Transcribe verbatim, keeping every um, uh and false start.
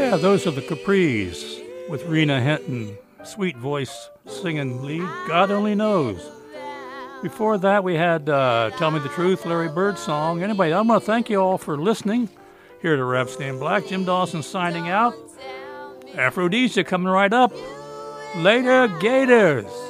Yeah, those are the Capris with Rena Hinton, sweet voice singing lead, God only knows. Before that, we had uh, Tell Me the Truth, Larry Bird song. Anyway, I'm going to thank you all for listening here to Rhapsody in Black. Jim Dawson signing out. Aphrodisia coming right up. Later, Gators.